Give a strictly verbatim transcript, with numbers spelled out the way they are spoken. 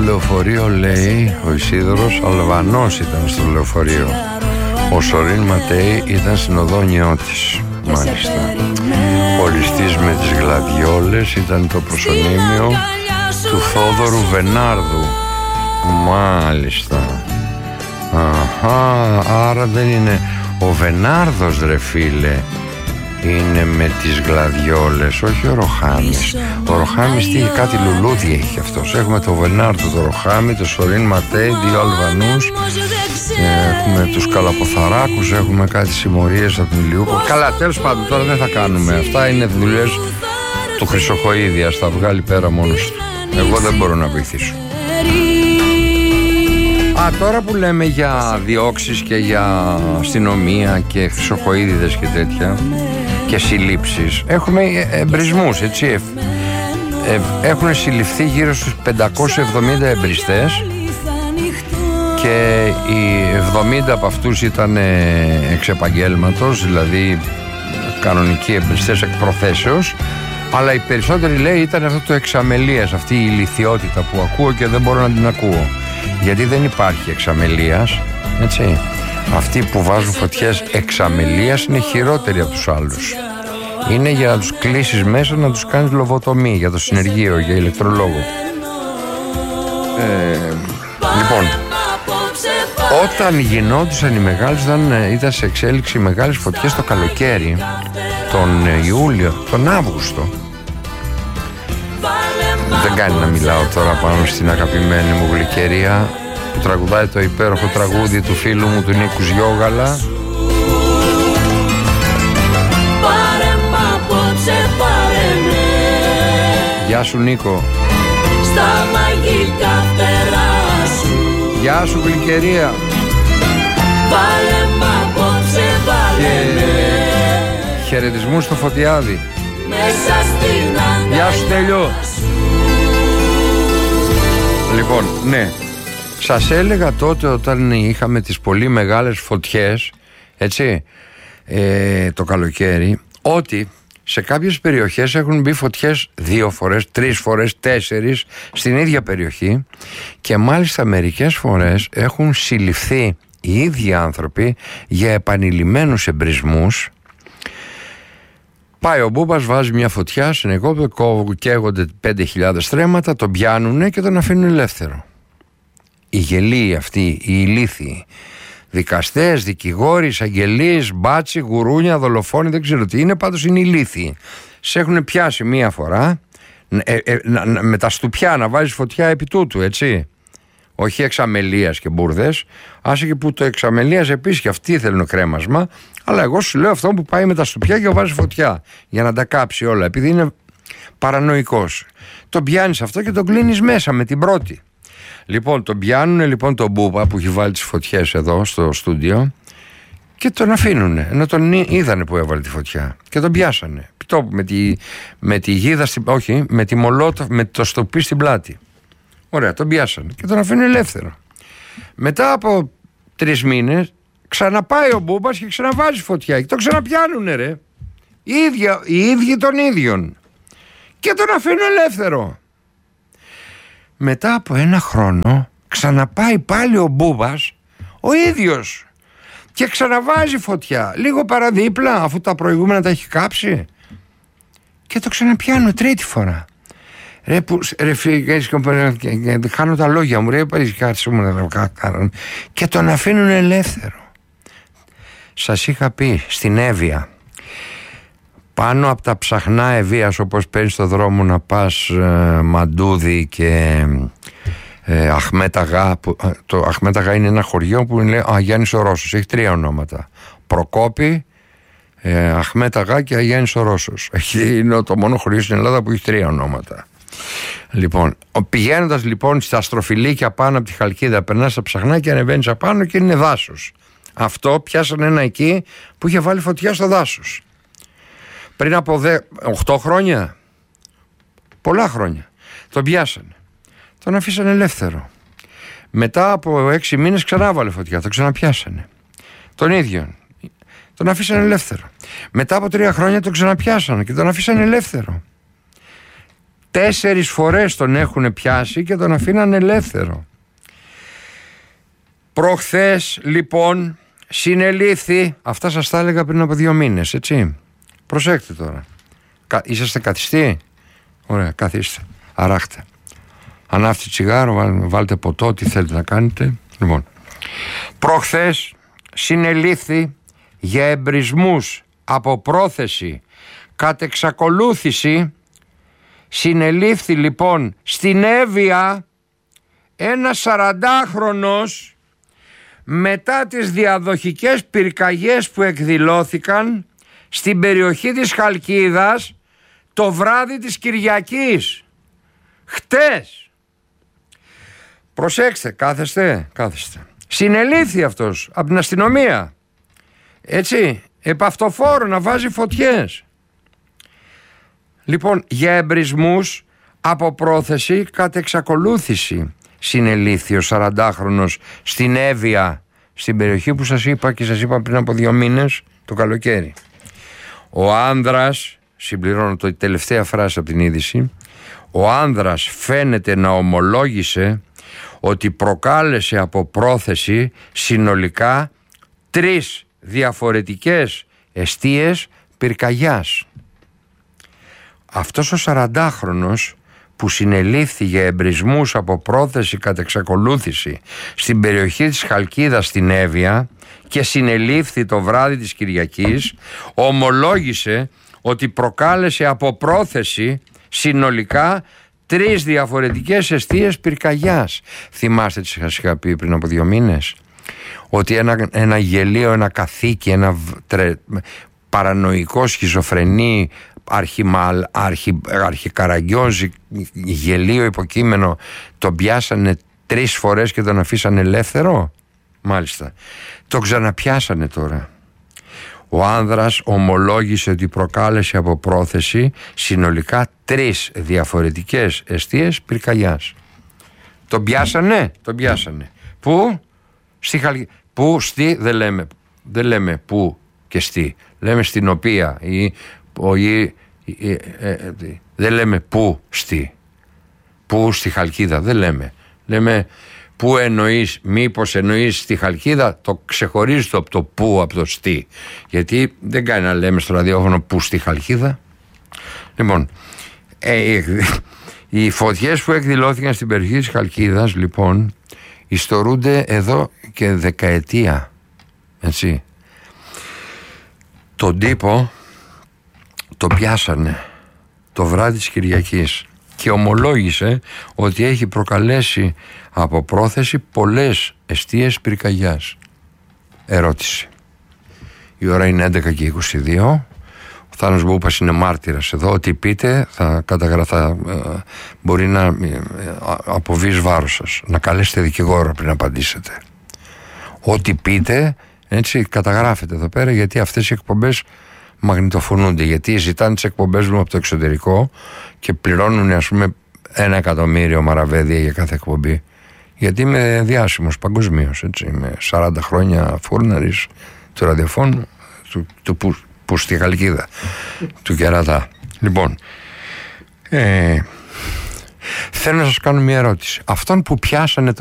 λεωφορείο, λέει ο Ισίδωρος, Αλβανός ήταν στο λεωφορείο. Ο Σορίν Ματέι ήταν συνοδόνιός. Μάλιστα. Ο Ληστής με τις γλαδιόλες ήταν το προσωνύμιο του Θόδωρου Βενάρδου. Μάλιστα. Αχα, άρα δεν είναι ο Βενάρδος, ρε φίλε, είναι με τις γλαδιόλες, όχι ο Ροχάμις. Ο Ροχάμις τι, κάτι λουλούδι έχει αυτός. Έχουμε το Βενάρδο, το Ροχάμι, το Σορίν Ματέι, δύο Αλβανούς. Έχουμε τους Καλαποθαράκους, έχουμε κάτι συμμορίες από την Ηλιούπολη. Καλά, τέλος πάντων, τώρα δεν θα κάνουμε. Αυτά είναι δουλειές του Χρυσοχοΐδη, ας τα βγάλει πέρα μόνος του. Εγώ δεν μπορώ να βοηθήσω. Α, τώρα που λέμε για διώξεις και για αστυνομία και Χρυσοχοΐδηδες και τέτοια και συλλήψεις, έχουμε εμπρισμούς, έτσι. Ε, ε, έχουν συλληφθεί γύρω στους πεντακόσιους εβδομήντα εμπριστές και οι εβδομήντα από αυτούς ήταν εξ επαγγέλματος, δηλαδή κανονικοί εμπριστές εκ προθέσεως, αλλά οι περισσότεροι, λέει, ήταν αυτό το εξαμελίας, αυτή η ηλιθιότητα που ακούω και δεν μπορώ να την ακούω, γιατί δεν υπάρχει εξαμελίας, έτσι. Αυτοί που βάζουν φωτιές εξαμελίας είναι χειρότεροι από τους άλλους. Είναι για να τους κλείσεις μέσα, να τους κάνεις λοβοτομή, για το συνεργείο, για ηλεκτρολόγο. Ε, λοιπόν, όταν γινόντουσαν οι μεγάλες, ήταν, ήταν σε εξέλιξη μεγάλες φωτιές το καλοκαίρι, τον Ιούλιο, τον Αύγουστο. Δεν κάνει να μιλάω τώρα πάνω στην αγαπημένη μου γλυκερία που τραγουδάει το υπέροχο τραγούδι του φίλου μου του Νίκου Γιώγαλα. Γεια σου, Νίκο. Στα μαγικά φτερά σου. Γεια σου, γλυκερία. Βάλε μ' απόψε, βάλε με. Χαιρετισμούς στο Φωτιάδη. Μέσα στην αγκαλιά. Γεια σου, Τέλειο. Λοιπόν, ναι, σας έλεγα τότε όταν είχαμε τις πολύ μεγάλες φωτιές, έτσι, ε, το καλοκαίρι, ότι σε κάποιες περιοχές έχουν μπει φωτιές δύο φορές, τρεις φορές, τέσσερις στην ίδια περιοχή και μάλιστα μερικές φορές έχουν συλληφθεί οι ίδιοι άνθρωποι για επανειλημμένους εμπρισμούς. Πάει ο Μπούμπας, βάζει μια φωτιά, συνεχώς καίγονται πέντε χιλιάδες στρέμματα, τον πιάνουνε και τον αφήνουν ελεύθερο. Οι γελοί αυτοί, οι ηλίθιοι, δικαστές, δικηγόροι, εισαγγελείς, μπάτσι, γουρούνια, δολοφόνοι, δεν ξέρω τι είναι, πάντως είναι ηλίθιοι. Σε έχουν πιάσει μία φορά, ε, ε, να, να, με τα στουπιά να βάζεις φωτιά επί τούτου, έτσι. Όχι εξαμελίας και μπουρδες, άσε και που το εξαμελίας επίσης και αυτοί θέλουν κρέμασμα, αλλά εγώ σου λέω αυτό που πάει με τα στουπιά και βάζει φωτιά για να τα κάψει όλα, επειδή είναι παρανοϊκός. Τον πιάνεις αυτό και τον κλείνεις μέσα με την πρώτη. Λοιπόν, τον πιάνουν λοιπόν τον Μπούμπα που έχει βάλει τις φωτιές εδώ στο στούντιο και τον αφήνουνε, ενώ τον είδανε που έβαλε τη φωτιά και τον πιάσανε. Πιτό, με τη, με τη γίδα, στην, όχι, με τη μολότα, με το στοπί στην πλάτη. Ωραία, τον πιάσανε και τον αφήνουν ελεύθερο. Μετά από τρεις μήνες ξαναπάει ο Μπούμπας και ξαναβάζει φωτιά και τον ξαναπιάνουνε, ρε. Οι ίδιοι, οι ίδιοι των ίδιων. Και τον αφήνουν ελεύθερο. Μετά από ένα χρόνο ξαναπάει πάλι ο Μπούμπας, ο ίδιος, και ξαναβάζει φωτιά, λίγο παραδίπλα, αφού τα προηγούμενα τα έχει κάψει, και το ξαναπιάνω τρίτη φορά. Ρε, που, ρε φίλε, χάνω τα λόγια μου, ρε, κάτσε μου, και τον αφήνουν ελεύθερο. Σας είχα πει, στην Εύβοια, πάνω από τα ψαχνά Ευβοίας, όπως παίρνεις στο δρόμο να πας ε, Μαντούδι και ε, Αχμέταγα, που, το Αχμέταγα είναι ένα χωριό που λέει Αγιάννης ο Ρώσος, έχει τρία ονόματα, Προκόπη, ε, Αχμέταγα και Αγιάννης ο Ρώσος. Είναι το μόνο χωριό στην Ελλάδα που έχει τρία ονόματα. Λοιπόν, πηγαίνοντας λοιπόν στα στροφιλίκια πάνω από τη Χαλκίδα, περνάς στα ψαχνά και ανεβαίνεις απάνω και είναι δάσος. Αυτό πιάσανε ένα εκεί που είχε βάλει φωτιά στο δάσος. Πριν από οκτώ χρόνια, πολλά χρόνια, τον πιάσανε. Τον αφήσανε ελεύθερο. Μετά από έξι μήνες ξανά βάλε φωτιά, τον ξαναπιάσανε. Τον ίδιο. Τον αφήσανε ελεύθερο. Μετά από τρία χρόνια τον ξαναπιάσανε και τον αφήσανε ελεύθερο. Τέσσερις φορές τον έχουν πιάσει και τον αφήνανε ελεύθερο. Προχθές λοιπόν συνελήφθη, αυτά σας τα έλεγα πριν από δύο μήνες, έτσι. Προσέξτε τώρα. Κα, είσαστε καθιστοί? Ωραία, καθίστε, αράχτε. Ανάφτε τσιγάρο, βάλτε ποτό, τι θέλετε να κάνετε. Λοιπόν, προχθές συνελήφθη για εμπρισμούς από πρόθεση κατ' εξακολούθηση. Συνελήφθη λοιπόν στην Εύβοια ένας σαραντάχρονος μετά τις διαδοχικές πυρκαγιές που εκδηλώθηκαν στην περιοχή της Χαλκίδας το βράδυ της Κυριακής. Χτες. Προσέξτε, κάθεστε, κάθεστε. Συνελήφθη αυτός από την αστυνομία. Έτσι, επαυτοφόρο να βάζει φωτιές. Λοιπόν, για εμπρισμούς από πρόθεση κατ' εξακολούθηση συνελήφθη ο σαραντάχρονος στην Εύβοια, στην περιοχή που σας είπα και σας είπα πριν από δύο μήνες, το καλοκαίρι. Ο άνδρας, συμπληρώνω το τελευταία φράση από την είδηση, ο άνδρας φαίνεται να ομολόγησε ότι προκάλεσε από πρόθεση συνολικά τρεις διαφορετικές εστίες πυρκαγιάς. Αυτός ο σαραντάχρονος που συνελήφθη για εμπρισμούς από πρόθεση κατ' εξακολούθηση στην περιοχή της Χαλκίδας στην Εύβοια και συνελήφθη το βράδυ της Κυριακής, ομολόγησε ότι προκάλεσε από πρόθεση συνολικά τρεις διαφορετικές εστίες πυρκαγιάς. Θυμάστε τι σας είχα πει πριν από δύο μήνες? Ότι ένα, ένα γελίο, ένα καθήκη, ένα τρε, παρανοϊκό σχιζοφρενή αρχιμαλ, αρχι, αρχικαραγκιόζη γελίο υποκείμενο τον πιάσανε τρεις φορές και τον αφήσανε ελεύθερο. Μάλιστα, το ξαναπιάσανε τώρα. Ο άνδρας ομολόγησε ότι προκάλεσε από πρόθεση συνολικά τρεις διαφορετικές εστίες πυρκαγιάς. Τον πιάσανε, τον πιάσανε. Πού? Στη Χαλκίδα. Πού, στη, δεν λέμε, δεν λέμε πού και στη. Λέμε στην οποία ή, ο, ή, ή, ε, ε, δεν λέμε πού, στη. Πού στη Χαλκίδα, δεν λέμε. Λέμε πού εννοείς, μήπως εννοείς στη Χαλκίδα, το ξεχωρίζει το από το πού από το στη. Γιατί δεν κάνει να λέμε στο ραδιόφωνο πού στη Χαλκίδα. Λοιπόν, ε, οι φωτιές που εκδηλώθηκαν στην περιοχή της Χαλκίδας, λοιπόν, ιστορούνται εδώ και δεκαετία. Έτσι. Τον τύπο το πιάσανε το βράδυ της Κυριακής και ομολόγησε ότι έχει προκαλέσει από πρόθεση πολλές εστίες πυρκαγιάς. Ερώτηση. Η ώρα είναι έντεκα και είκοσι δύο. Ο Θάνος Μπούπας είναι μάρτυρας εδώ. Ό,τι πείτε θα καταγραφεί, μπορεί να αποβεί εις βάρος σας. Να καλέσετε δικηγόρο πριν απαντήσετε. Ό,τι πείτε, έτσι, καταγράφετε εδώ πέρα, γιατί αυτές οι εκπομπές μαγνητοφωνούνται. Γιατί ζητάνε τις εκπομπές μου από το εξωτερικό και πληρώνουν, ας πούμε, ένα εκατομμύριο μαραβέδια για κάθε εκπομπή. Γιατί είμαι διάσημος παγκοσμίως, έτσι. Είμαι σαράντα χρόνια φούρναρης του ραδιοφώνου, του, του που, που στη Χαλκίδα, του Κερατά. Λοιπόν, ε, θέλω να σας κάνω μια ερώτηση. Αυτόν που πιάσανε